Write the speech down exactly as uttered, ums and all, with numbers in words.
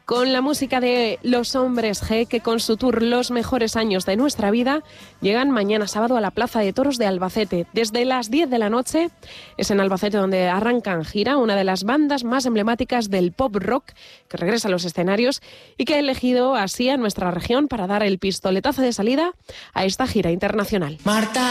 con la música de Los Hombres G, que con su tour Los Mejores Años de Nuestra Vida llegan mañana sábado a la Plaza de Toros de Albacete. Desde las diez de la noche es en Albacete donde arrancan gira una de las bandas más emblemáticas del pop rock que regresa a los escenarios y que ha elegido así a nuestra región para dar el pistoletazo de salida a esta gira internacional. Marta.